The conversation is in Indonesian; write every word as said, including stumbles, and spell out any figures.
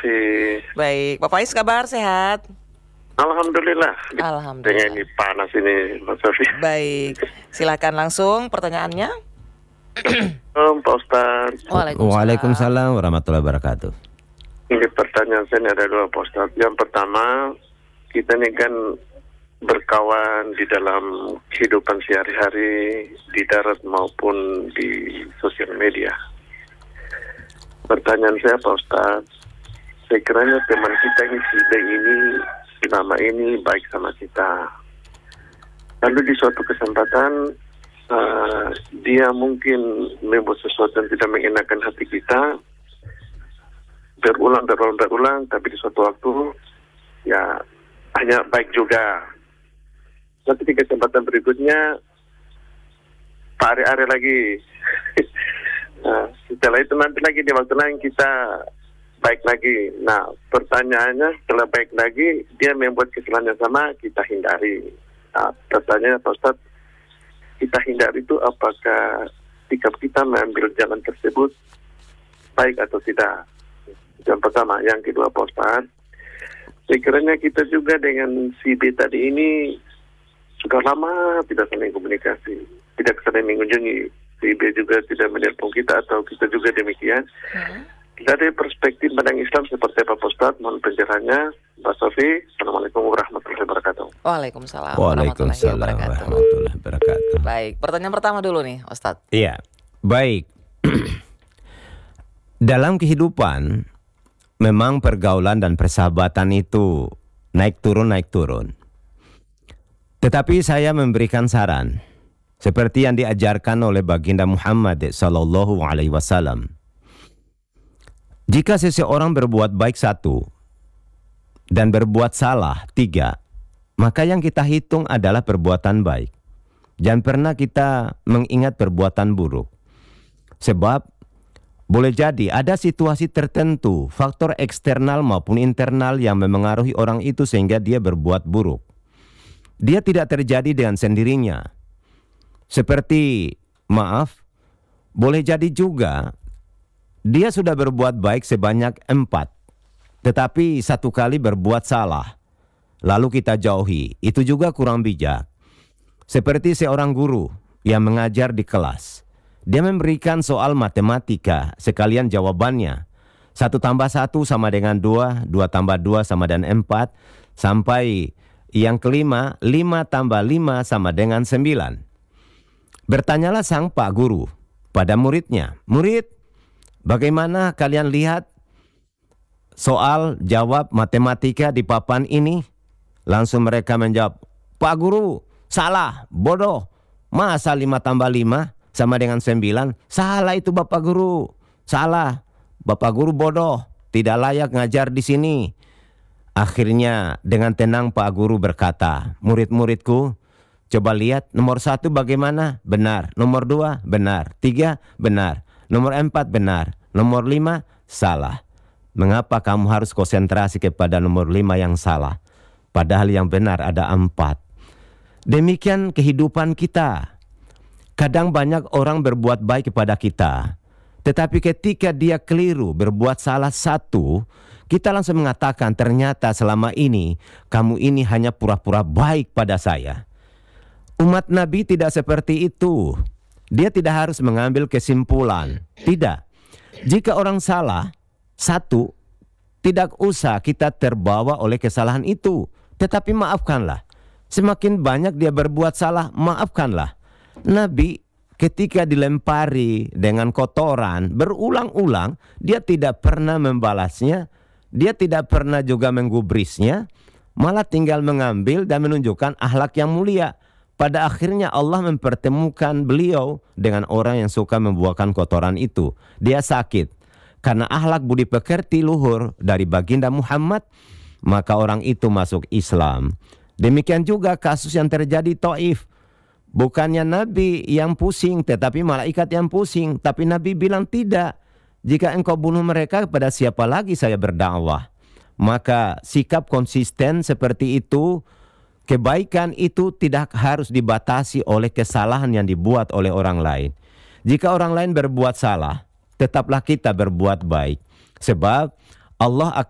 Sofi. Baik, Pak Faiz kabar sehat? Alhamdulillah. Alhamdulillah. Dengan ini panas ini, Pak Sofi. Baik, silakan langsung pertanyaannya. Om, Pak Ustaz. Waalaikumsalam. Waalaikumsalam warahmatullahi wabarakatuh. Ini pertanyaan saya ini ada dua, Pak Ustaz. Yang pertama, kita ini kan berkawan di dalam kehidupan sehari-hari di darat maupun di sosial media. Pertanyaan saya, Pak Ustaz, sekiranya teman kita ini si B ini selama ini baik sama kita, lalu di suatu kesempatan uh, dia mungkin membuat sesuatu yang tidak mengenakan hati kita, berulang berulang berulang, tapi di suatu waktu ya hanya baik juga. Nanti di kesempatan berikutnya Pak Are-are lagi. Nah, setelah itu nanti lagi di waktu lain kita baik lagi. Nah, pertanyaannya setelah baik lagi dia membuat kesalahan yang sama, kita hindari. Nah, pertanyaannya Pak Ustaz, kita hindari itu apakah sikap kita mengambil jalan tersebut baik atau tidak? Yang pertama. Yang kedua, Pak Ustaz, sekiranya kita juga dengan si B tadi ini sudah lama tidak saling komunikasi, tidak saling mengunjungi, si B juga tidak menelpon kita atau kita juga demikian. Hmm. Dari perspektif pandang Islam seperti apa, Pak Ustaz? Mohon pencerahannya, Mbak Sofi. Assalamualaikum warahmatullahi wabarakatuh. Waalaikumsalam Waalaikumsalam warahmatullahi wabarakatuh. Baik, pertanyaan pertama dulu nih, Ustaz. Iya, baik. Dalam kehidupan memang pergaulan dan persahabatan itu naik turun naik turun. Tetapi saya memberikan saran seperti yang diajarkan oleh baginda Muhammad sallallahu alaihi wasallam. Jika seseorang berbuat baik satu dan berbuat salah tiga, maka yang kita hitung adalah perbuatan baik. Jangan pernah kita mengingat perbuatan buruk. Sebab boleh jadi ada situasi tertentu, faktor eksternal maupun internal yang memengaruhi orang itu sehingga dia berbuat buruk. Dia tidak terjadi dengan sendirinya. Seperti, maaf, boleh jadi juga dia sudah berbuat baik sebanyak empat, tetapi satu kali berbuat salah, lalu kita jauhi. Itu juga kurang bijak. Seperti seorang guru yang mengajar di kelas. Dia memberikan soal matematika, sekalian jawabannya. Satu tambah satu sama dengan dua, dua tambah dua sama dengan empat, sampai yang kelima, lima tambah lima sama dengan sembilan. Bertanyalah sang pak guru pada muridnya, murid, bagaimana kalian lihat soal jawab matematika di papan ini? Langsung mereka menjawab, Pak Guru, salah, bodoh. Masa lima tambah lima sama dengan sembilan? Salah itu Bapak Guru, salah. Bapak Guru bodoh, tidak layak ngajar di sini. Akhirnya dengan tenang Pak Guru berkata, murid-muridku, coba lihat nomor satu bagaimana? Benar. Nomor dua? Benar. Tiga? Benar. Nomor empat? Benar. Nomor lima? Salah. Mengapa kamu harus konsentrasi kepada nomor lima yang salah? Padahal yang benar ada empat. Demikian kehidupan kita. Kadang banyak orang berbuat baik kepada kita. Tetapi ketika dia keliru berbuat salah satu, kita langsung mengatakan ternyata selama ini kamu ini hanya pura-pura baik pada saya. Umat Nabi tidak seperti itu. Dia tidak harus mengambil kesimpulan. Tidak. Jika orang salah, satu, tidak usah kita terbawa oleh kesalahan itu. Tetapi maafkanlah. Semakin banyak dia berbuat salah, maafkanlah. Nabi ketika dilempari dengan kotoran berulang-ulang, dia tidak pernah membalasnya. Dia tidak pernah juga menggubrisnya. Malah tinggal mengambil dan menunjukkan akhlak yang mulia. Pada akhirnya Allah mempertemukan beliau dengan orang yang suka membuangkan kotoran itu. Dia sakit. Karena akhlak budi pekerti luhur dari baginda Muhammad, maka orang itu masuk Islam. Demikian juga kasus yang terjadi Taif. Bukannya Nabi yang pusing, tetapi malaikat yang pusing. Tapi Nabi bilang tidak. Jika engkau bunuh mereka, kepada siapa lagi saya berdakwah? Maka sikap konsisten seperti itu, kebaikan itu tidak harus dibatasi oleh kesalahan yang dibuat oleh orang lain. Jika orang lain berbuat salah, tetaplah kita berbuat baik. Sebab Allah akan